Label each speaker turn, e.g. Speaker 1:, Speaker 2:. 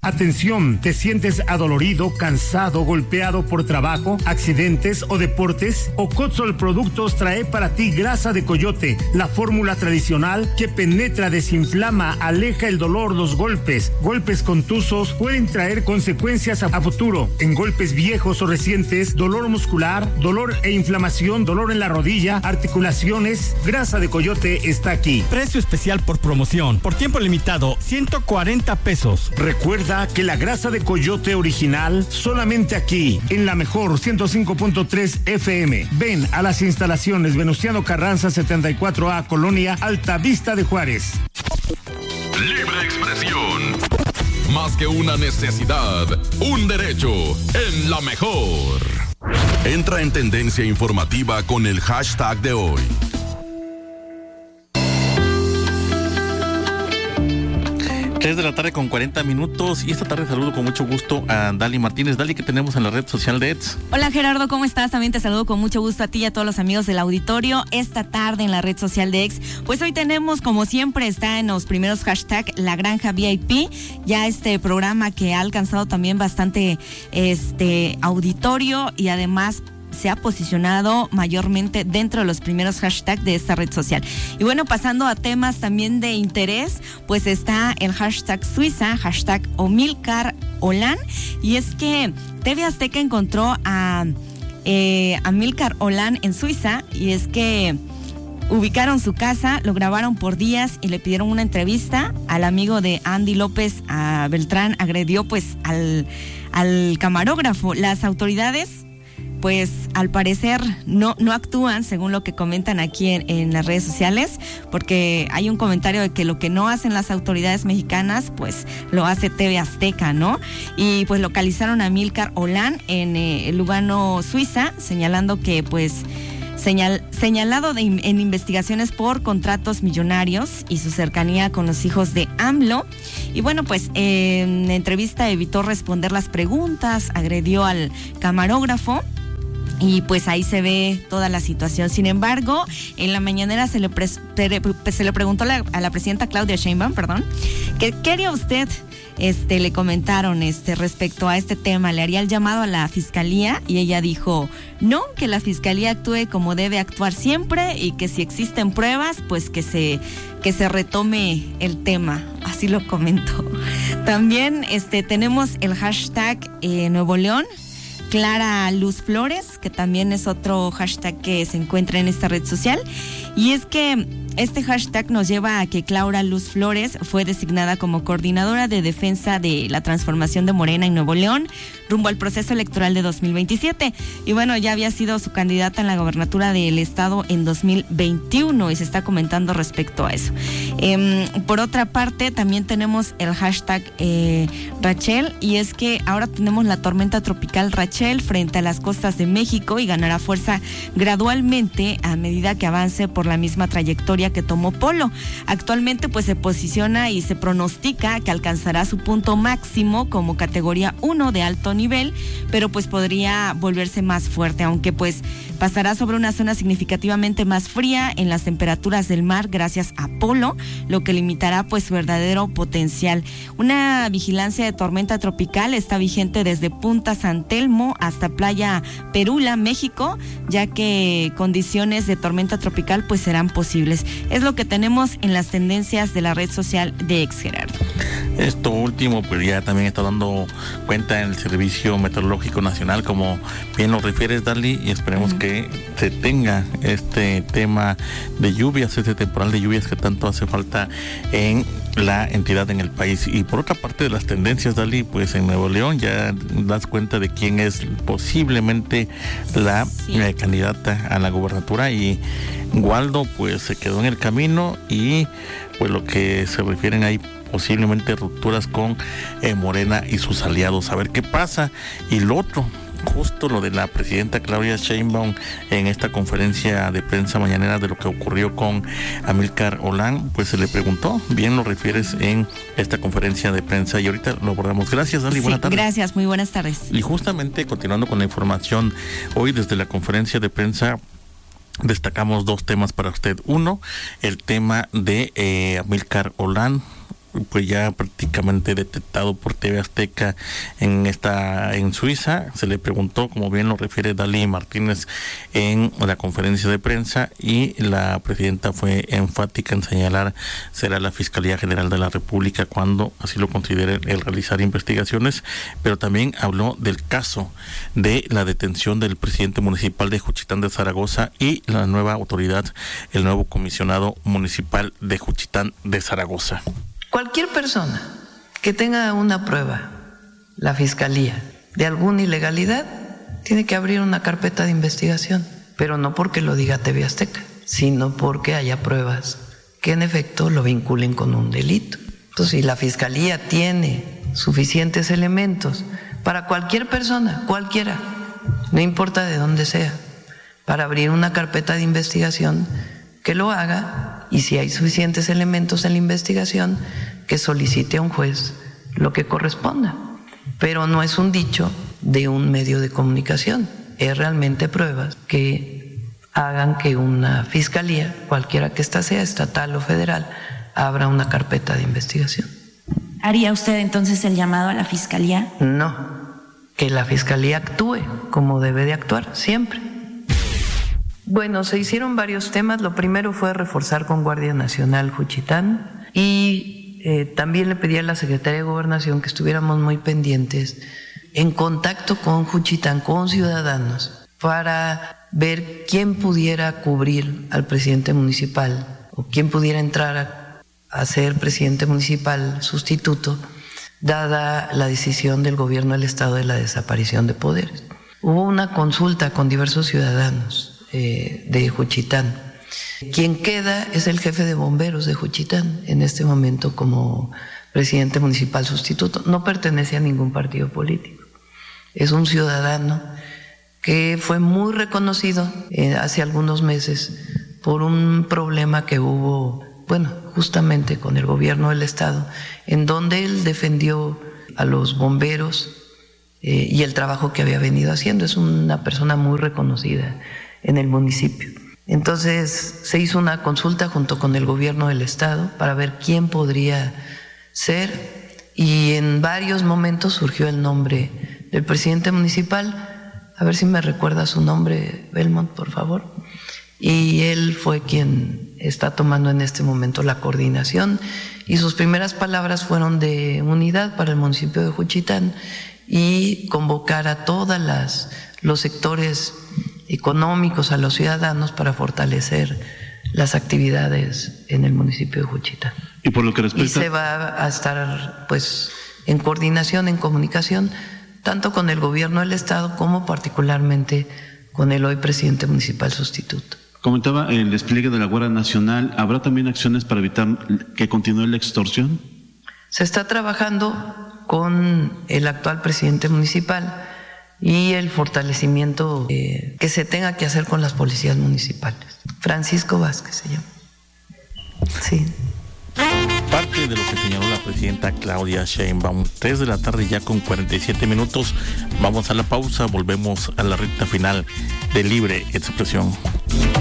Speaker 1: Atención, ¿te sientes adolorido, cansado, golpeado por trabajo, accidentes o deportes? Ocotzol Productos trae para ti grasa de coyote, la fórmula tradicional que penetra, desinflama, aleja el dolor, los golpes. Golpes contusos pueden traer consecuencias a futuro. En golpes viejos o recientes, dolor muscular, dolor e inflamación, dolor en la rodilla, articulaciones, grasa de coyote está aquí.
Speaker 2: Precio especial por promoción, por tiempo limitado, 140 pesos.
Speaker 1: Recuerda que la grasa de coyote original solamente aquí, en la mejor 105.3 FM. Ven a las instalaciones Venustiano Carranza 74A, Colonia Altavista de Juárez.
Speaker 3: Libre expresión. Más que una necesidad, un derecho. En la mejor. Entra en tendencia informativa con el hashtag de hoy.
Speaker 4: 3 de la tarde con 40 minutos y esta tarde saludo con mucho gusto a Dali Martínez. Dali, ¿qué tenemos en la red social de EDS?
Speaker 5: Hola Gerardo, ¿cómo estás? También te saludo con mucho gusto a ti y a todos los amigos del auditorio. Esta tarde en la red social de EDS, pues hoy tenemos, como siempre, está en los primeros hashtag La Granja VIP, ya este programa que ha alcanzado también bastante auditorio y además se ha posicionado mayormente dentro de los primeros hashtags de esta red social. Y bueno, pasando a temas también de interés, pues está el hashtag Suiza, hashtag Amílcar Olan, y es que TV Azteca encontró a Amílcar Olan en Suiza, y es que ubicaron su casa, lo grabaron por días y le pidieron una entrevista. Al amigo de Andy López, a Beltrán, agredió pues al camarógrafo. Las autoridades pues al parecer no actúan según lo que comentan aquí en las redes sociales, porque hay un comentario de que lo que no hacen las autoridades mexicanas, pues lo hace TV Azteca, ¿no? Y pues localizaron a Amílcar Olan en Lugano, Suiza, señalando que pues señalado en investigaciones por contratos millonarios y su cercanía con los hijos de AMLO. Y bueno, pues en entrevista evitó responder las preguntas, agredió al camarógrafo. Y pues ahí se ve toda la situación. Sin embargo, en la mañanera se le preguntó a la presidenta Claudia Sheinbaum, ¿qué haría usted? Le comentaron respecto a este tema, le haría el llamado a la fiscalía, y ella dijo no, que la fiscalía actúe como debe actuar siempre y que si existen pruebas, pues que se retome el tema. Así lo comentó. También tenemos el hashtag Nuevo León, Clara Luz Flores, que también es otro hashtag que se encuentra en esta red social. Y es que este hashtag nos lleva a que Clara Luz Flores fue designada como coordinadora de defensa de la transformación de Morena en Nuevo León rumbo al proceso electoral de 2027. Y bueno, ya había sido su candidata en la gobernatura del estado en 2021 y se está comentando respecto a eso. Por otra parte, también tenemos el hashtag Rachel, y es que ahora tenemos la tormenta tropical Rachel frente a las costas de México y ganará fuerza gradualmente a medida que avance por la misma trayectoria que tomó Polo. Actualmente pues se posiciona y se pronostica que alcanzará su punto máximo como categoría 1 de alto nivel, pero pues podría volverse más fuerte, aunque pues pasará sobre una zona significativamente más fría en las temperaturas del mar gracias a Polo, lo que limitará pues su verdadero potencial. Una vigilancia de tormenta tropical está vigente desde Punta San Telmo hasta Playa Perula, México, ya que condiciones de tormenta tropical pues serán posibles. Es lo que tenemos en las tendencias de la red social de Ex, Gerardo.
Speaker 4: Esto último pues ya también está dando cuenta en el Servicio Meteorológico Nacional, como bien lo refieres, Dali, y esperemos que se tenga este tema de lluvias, este temporal de lluvias que tanto hace falta en la entidad, en el país. Y por otra parte de las tendencias, Dali, pues en Nuevo León ya das cuenta de quién es posiblemente la candidata a la gobernatura, y Waldo pues se quedó en el camino, y pues lo que se refieren ahí posiblemente rupturas con Morena y sus aliados, a ver qué pasa. Y lo otro, justo lo de la presidenta Claudia Sheinbaum en esta conferencia de prensa mañanera de lo que ocurrió con Amílcar Olan, pues se le preguntó, bien lo refieres en esta conferencia de prensa, y ahorita lo abordamos. Gracias, Dali, buenas tardes.
Speaker 5: Gracias, muy buenas tardes.
Speaker 4: Y justamente continuando con la información, hoy desde la conferencia de prensa destacamos dos temas para usted. Uno, el tema de Amílcar Olan, pues ya prácticamente detectado por TV Azteca en Suiza. Se le preguntó, como bien lo refiere Dalí Martínez en la conferencia de prensa, y la presidenta fue enfática en señalar será la Fiscalía General de la República cuando así lo considere el realizar investigaciones, pero también habló del caso de la detención del presidente municipal de Juchitán de Zaragoza y la nueva autoridad, el nuevo comisionado municipal de Juchitán de Zaragoza.
Speaker 6: Cualquier persona que tenga una prueba, la Fiscalía, de alguna ilegalidad, tiene que abrir una carpeta de investigación, pero no porque lo diga TV Azteca, sino porque haya pruebas que en efecto lo vinculen con un delito. Entonces, si la Fiscalía tiene suficientes elementos para cualquier persona, cualquiera, no importa de dónde sea, para abrir una carpeta de investigación, que lo haga, y si hay suficientes elementos en la investigación, que solicite a un juez lo que corresponda. Pero no es un dicho de un medio de comunicación, es realmente pruebas que hagan que una fiscalía, cualquiera que ésta sea, estatal o federal, abra una carpeta de investigación.
Speaker 7: ¿Haría usted entonces el llamado a la Fiscalía?
Speaker 6: No, que la Fiscalía actúe como debe de actuar siempre. Bueno, se hicieron varios temas. Lo primero fue reforzar con Guardia Nacional Juchitán, y también le pedí a la Secretaría de Gobernación que estuviéramos muy pendientes, en contacto con Juchitán, con ciudadanos, para ver quién pudiera cubrir al presidente municipal o quién pudiera entrar a ser presidente municipal sustituto, dada la decisión del gobierno del estado de la desaparición de poderes. Hubo una consulta con diversos ciudadanos de Juchitán. Quien queda es el jefe de bomberos de Juchitán en este momento como presidente municipal sustituto. No pertenece a ningún partido político. Es un ciudadano que fue muy reconocido hace algunos meses por un problema que hubo, justamente con el gobierno del estado, en donde él defendió a los bomberos y el trabajo que había venido haciendo. Es una persona muy reconocida en el municipio. Entonces se hizo una consulta junto con el gobierno del estado para ver quién podría ser, y en varios momentos surgió el nombre del presidente municipal. A ver si me recuerda su nombre, Belmont, por favor. Y él fue quien está tomando en este momento la coordinación, y sus primeras palabras fueron de unidad para el municipio de Juchitán y convocar a todos los sectores económicos, a los ciudadanos, para fortalecer las actividades en el municipio de Juchitán.
Speaker 8: Y por lo que respecta...
Speaker 6: Y se va a estar en coordinación, en comunicación, tanto con el gobierno del estado como particularmente con el hoy presidente municipal sustituto.
Speaker 8: Comentaba el despliegue de la Guardia Nacional. ¿Habrá también acciones para evitar que continúe la extorsión?
Speaker 6: Se está trabajando con el actual presidente municipal y el fortalecimiento que se tenga que hacer con las policías municipales. Francisco Vázquez se llama. Sí.
Speaker 4: Parte de lo que señaló la presidenta Claudia Sheinbaum. 3 de la tarde ya con 47 minutos. Vamos a la pausa, volvemos a la recta final de Libre Expresión.